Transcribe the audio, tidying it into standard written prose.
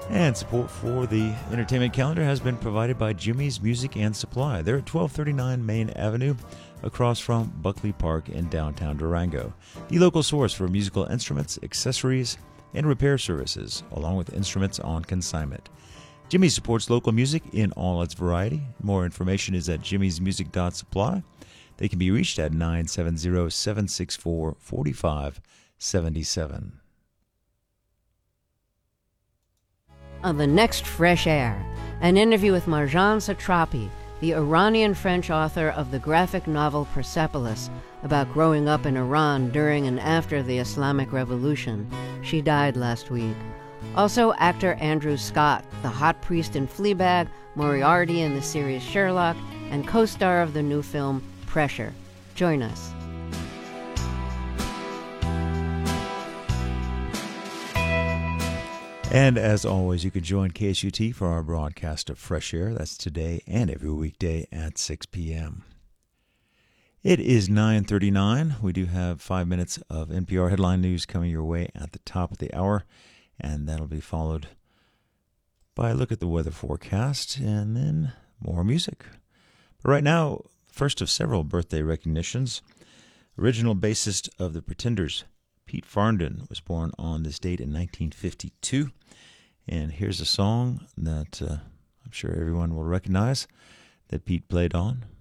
And support for the entertainment calendar has been provided by Jimmy's Music and Supply. They're at 1239 Main Avenue, across from Buckley Park in downtown Durango. The local source for musical instruments, accessories, and repair services, along with instruments on consignment. Jimmy supports local music in all its variety. More information is at jimmysmusic.supply. They can be reached at 970-764-4577. On the next Fresh Air, an interview with Marjane Satrapi, the Iranian-French author of the graphic novel Persepolis, about growing up in Iran during and after the Islamic Revolution. She died last week. Also, actor Andrew Scott, the hot priest in Fleabag, Moriarty in the series Sherlock, and co-star of the new film Pressure. Join us. And as always, you can join KSUT for our broadcast of Fresh Air. That's today and every weekday at 6 p.m. It is 9:39. We do have 5 minutes of NPR headline news coming your way at the top of the hour, and that'll be followed by a look at the weather forecast and then more music. But right now, first of several birthday recognitions. Original bassist of the Pretenders, Pete Farndon, was born on this date in 1952. And here's a song that I'm sure everyone will recognize that Pete played on.